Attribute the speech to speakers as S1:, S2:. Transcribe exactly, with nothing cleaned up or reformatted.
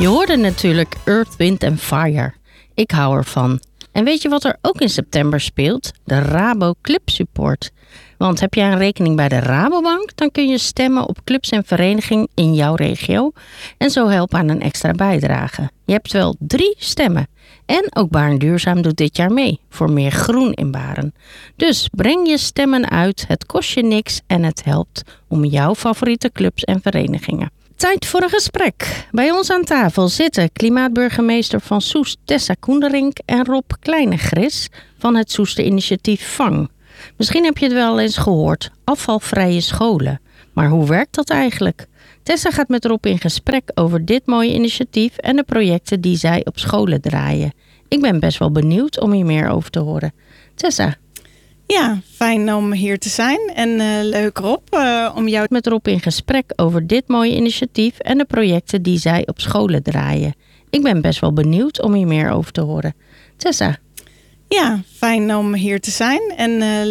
S1: Je hoorde natuurlijk Earth, Wind and Fire. Ik hou ervan. En weet je wat er ook in september speelt? De Rabo Club Support. Want heb jij een rekening bij de Rabobank, dan kun je stemmen op clubs en verenigingen in jouw regio en zo helpen aan een extra bijdrage. Je hebt wel drie stemmen. En ook Baren Duurzaam doet dit jaar mee voor meer groen in Baren. Dus breng je stemmen uit, het kost je niks en het helpt om jouw favoriete clubs en verenigingen. Tijd voor een gesprek. Bij ons aan tafel zitten klimaatburgemeester van Soest Tessa Koenderink en Rob Kleinegris van het Soester initiatief Vang. Misschien heb je het wel eens gehoord, afvalvrije scholen. Maar hoe werkt dat eigenlijk? Tessa gaat met Rob in gesprek over dit mooie initiatief en de projecten die zij op scholen draaien. Ik ben best wel benieuwd om hier meer over te horen. Tessa.
S2: Ja, fijn om hier te zijn en uh, leuk Rob, uh, om jou
S1: met Rob in gesprek over dit mooie initiatief en de projecten die zij op scholen draaien. Ik ben best wel benieuwd om hier meer over te horen. Tessa.
S2: Ja, fijn om hier te zijn en uh,